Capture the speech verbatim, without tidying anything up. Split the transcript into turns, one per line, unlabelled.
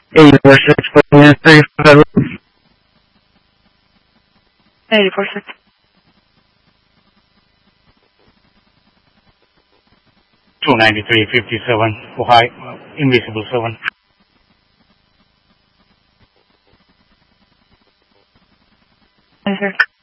eighty-four six, three five.
eighty-four six.
two ninety-three fifty-seven, Ohio, Invisible seven.
Yes, sir.